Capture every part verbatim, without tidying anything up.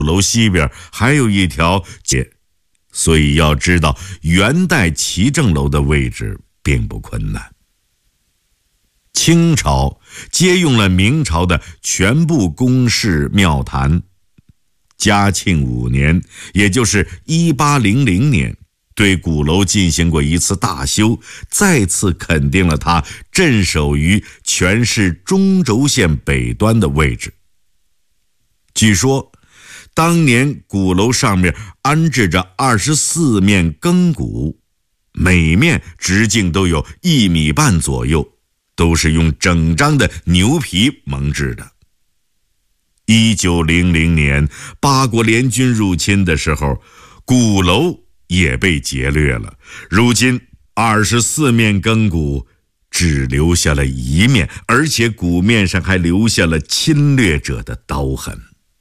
鼓楼西边还有一条街，所以要知道元代齐正楼的位置并不困难。清朝借用了明朝的全部宫室庙坛，嘉庆五年，也就是一八零零年，对鼓楼进行过一次大修，再次肯定了它镇守于全市中轴线北端的位置。据说当年鼓楼上面安置着二十四面更鼓，每面直径都有一米半左右，都是用整张的牛皮蒙制的。一九零零年八国联军入侵的时候，鼓楼也被劫掠了，如今二十四面更鼓只留下了一面，而且鼓面上还留下了侵略者的刀痕。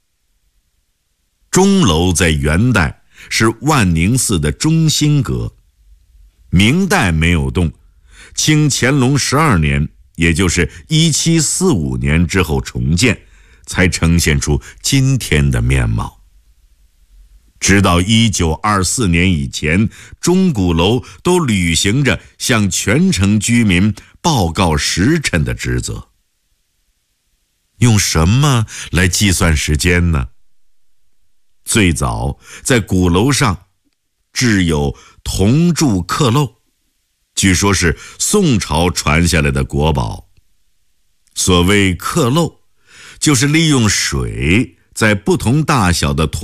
钟楼在元代是万宁寺的中心阁，明代没有动，清乾隆十二年，也就是一七四五年之后重建，才呈现出今天的面貌。直到一九二四年以前，钟鼓楼都履行着向全城居民报告时辰的职责。用什么来计算时间呢？最早在鼓楼上制有铜铸刻漏，据说是宋朝传下来的国宝。所谓刻漏，就是利用水在不同大小的铜